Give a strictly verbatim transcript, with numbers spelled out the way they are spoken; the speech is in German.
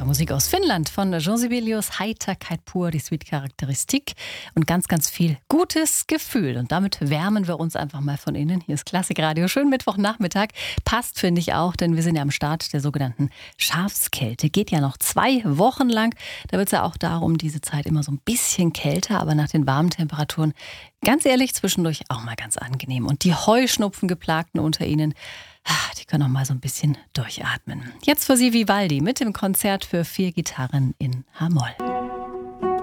Musik aus Finnland von Jean Sibelius, Heiterkeit pur, die Suite Charakteristik und ganz, ganz viel gutes Gefühl. Und damit wärmen wir uns einfach mal von innen. Hier ist Klassikradio. Schönen Mittwochnachmittag. Passt, finde ich auch, denn wir sind ja am Start der sogenannten Schafskälte. Geht ja noch zwei Wochen lang. Da wird es ja auch darum, diese Zeit immer so ein bisschen kälter, aber nach den warmen Temperaturen, ganz ehrlich, zwischendurch auch mal ganz angenehm. Und die Heuschnupfengeplagten unter Ihnen, die können auch mal so ein bisschen durchatmen. Jetzt für Sie Vivaldi mit dem Konzert für vier Gitarren in H-Moll.